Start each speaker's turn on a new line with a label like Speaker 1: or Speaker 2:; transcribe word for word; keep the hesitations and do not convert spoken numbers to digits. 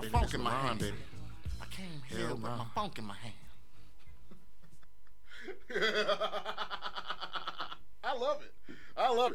Speaker 1: baby.
Speaker 2: funk
Speaker 1: This
Speaker 2: in my
Speaker 1: LeBron,
Speaker 2: hand.
Speaker 1: baby.
Speaker 2: I came here
Speaker 1: Hell
Speaker 2: with
Speaker 1: no.
Speaker 2: my funk in my hand. I love it. I love it.